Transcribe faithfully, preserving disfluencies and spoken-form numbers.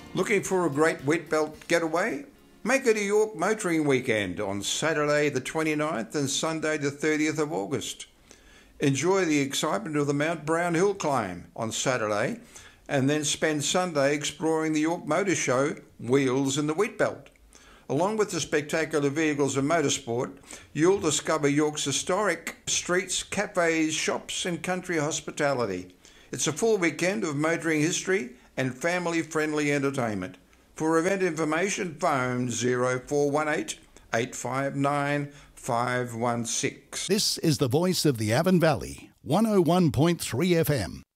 Looking for a great wet belt getaway? Make it a York Motoring Weekend on Saturday the twenty-ninth and Sunday the thirtieth of August. Enjoy the excitement of the Mount Brown Hill climb on Saturday and then spend Sunday exploring the York Motor Show Wheels in the Wet Belt. Along with the spectacular vehicles of motorsport, you'll discover York's historic streets, cafes, shops and country hospitality. It's a full weekend of motoring history and family-friendly entertainment. For event information, phone zero four one eight, eight five nine, five one six. This is the voice of the Avon Valley, one oh one point three F M.